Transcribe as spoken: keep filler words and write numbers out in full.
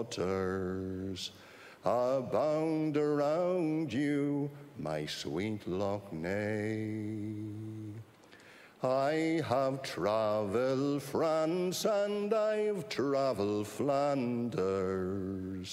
waters abound around you, my sweet Loch Ness. I have travelled France and I've travelled Flanders,